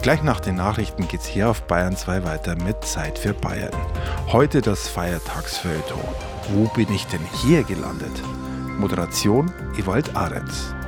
Gleich nach den Nachrichten geht's hier auf Bayern 2 weiter mit Zeit für Bayern. Heute das Feiertagsfeuilleton. Wo bin ich denn hier gelandet? Moderation Ewald Ahrens.